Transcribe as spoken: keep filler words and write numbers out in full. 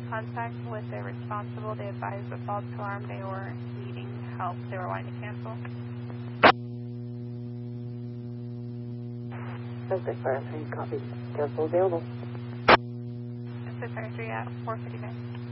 contact with the responsible. They advised the false alarm. They were needing help. They were wanting to cancel. Suspect Fire three, copy. Cancel available. Suspect Fire three at four fifty-nine.